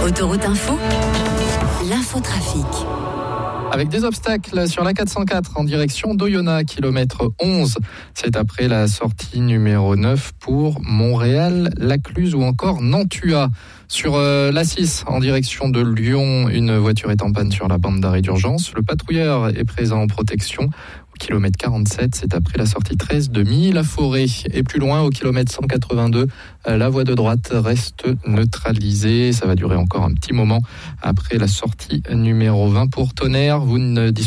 Autoroute Info, l'infotrafic. Avec des obstacles sur la 404 en direction d'Oyonnax, kilomètre 11. C'est après la sortie numéro 9 pour Montréal, Lacluse ou encore Nantua. Sur la 6 en direction de Lyon, une voiture est en panne sur la bande d'arrêt d'urgence. Le patrouilleur est présent en protection. Au kilomètre 47, c'est après la sortie 13 de Milly-la-Forêt. Et plus loin, au kilomètre 182, la voie de droite reste neutralisée. Ça va durer encore un petit moment après la sortie numéro 20 pour Tonnerre. Vous ne